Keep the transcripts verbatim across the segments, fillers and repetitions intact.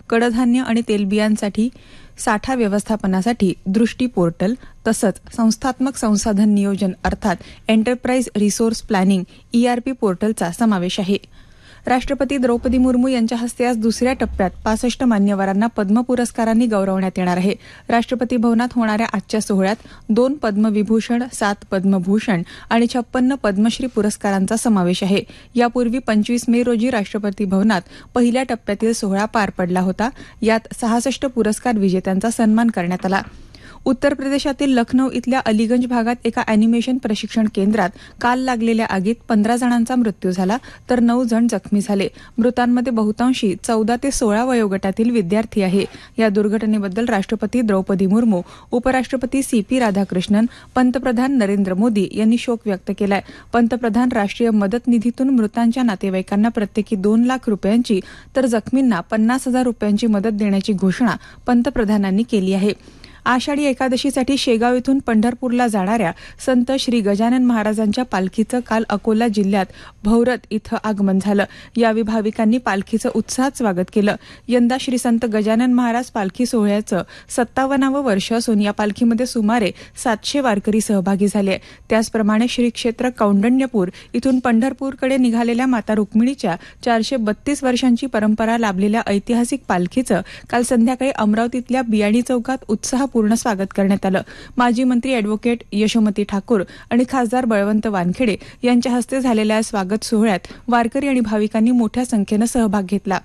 कडधान्य आणि तेलबियांसाठी साठा व्यवस्थापनासाठी दृष्टी पोर्टल तसंच संस्थात्मक संसाधन नियोजन अर्थात एंटरप्राइज रिसोर्स प्लॅनिंग ईआरपी पोर्टलचा समावेश आहे. राष्ट्रपती द्रौपदी मुर्मू यांच्या हस्ते आज दुसऱ्या टप्प्यात पासष्ट मान्यवरांना पद्म पुरस्कारांनी गौरवण्यात येणार आहे. राष्ट्रपती भवनात होणाऱ्या आजच्या सोहळ्यात दोन पद्मविभूषण, सात पद्मभूषण आणि छप्पन्न पद्मश्री पुरस्कारांचा समावेश आहे. यापूर्वी पंचवीस मे रोजी राष्ट्रपती भवनात पहिल्या टप्प्यातील सोहळा पार पडला होता. यात सहासष्ट पुरस्कार विजेत्यांचा सन्मान करण्यात आला. उत्तर प्रदेशातील लखनौ इथल्या अलीगंज भागात एका अॅनिमेशन प्रशिक्षण केंद्रात काल लागलेल्या आगीत पंधरा जणांचा मृत्यू झाला तर नऊ जण जखमी झाले. मृतांमध्ये बहुतांशी चौदा ते सोळा वयोगटातील विद्यार्थी आहे. या दुर्घटनेबद्दल राष्ट्रपती द्रौपदी मुर्मू, उपराष्ट्रपती सी पी राधाकृष्णन, पंतप्रधान नरेंद्र मोदी यांनी शोक व्यक्त केलाय. पंतप्रधान राष्ट्रीय मदत निधीतून मृतांच्या नातेवाईकांना प्रत्येकी दोन लाख रुपयांची तर जखमींना पन्नास हजार रुपयांची मदत देण्याची घोषणा पंतप्रधानांनी केली आहे. आषाढी एकादशीसाठी शेगाव इथून पंढरपूरला जाणाऱ्या संत श्री गजानन महाराजांच्या पालखीचं काल अकोला जिल्ह्यात भौरत इथं आगमन झालं. यावेळी भाविकांनी पालखीचं उत्साहात स्वागत केलं. यंदा श्री संत गजानन महाराज पालखी सोहळ्याचं सत्तावन्नावं वर्ष असून या पालखीमध्ये सुमारे सातशे वारकरी सहभागी झाले. त्याचप्रमाणे श्री क्षेत्र कौंडण्यपूर इथून पंढरपूरकडे निघालेल्या माता रुक्मिणीच्या चारशे बत्तीस वर्षांची परंपरा लाभलेल्या ऐतिहासिक पालखीचं काल संध्याकाळी अमरावतीतल्या बियाणी चौकात उत्साह पूर्ण स्वागत करण्यात आलं. माजी मंत्री अॅडव्होकेट यशोमती ठाकूर आणि खासदार बळवंत वानखेडे यांच्या हस्ते झालेल्या स्वागत सोहळ्यात वारकरी आणि भाविकांनी मोठ्या संख्येनं सहभाग घेतला.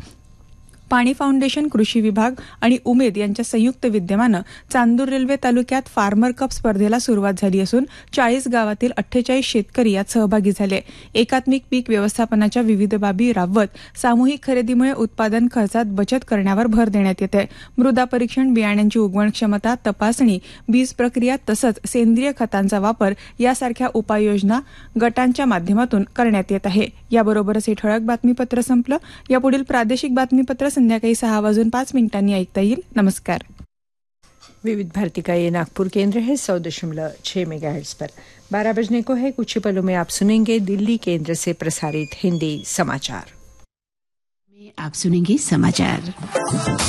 पाणी फाउंडेशन, कृषी विभाग आणि उमेद यांच्या संयुक्त विद्यमानं चांदूर रेल्वे तालुक्यात फार्मर कप स्पर्धेला सुरुवात झाली असून चाळीस गावातील अठ्ठेचाळीस शेतकरी यात सहभागी झाले. एकात्मिक पीक व्यवस्थापनाच्या विविध बाबी राबवत सामूहिक खरेदीमुळे उत्पादन खर्चात बचत करण्यावर भर देण्यात येत आहे. मृदा परीक्षण, बियाण्यांची उगवण क्षमता तपासणी, बीज प्रक्रिया तसंच सेंद्रिय खतांचा वापर यासारख्या उपाययोजना गटांच्या माध्यमातून करण्यात येत आहे. याबरोबरच हे ठळक बातमीपत्र संपलं. यापुढील प्रादेशिक बातमीपत्र संध्याकाळी सहा वाजून पाच मिनिटांनी ऐकता येईल. नमस्कार. विविध भारती का ये नागपुर केंद्र है सौ दशमलव छह मेगाहर्ट्ज पर. बारह बजने को है. कुछ ही पलों में आप सुनेंगे दिल्ली केंद्र से प्रसारित हिंदी समाचार. आप सुनेंगे समाचार.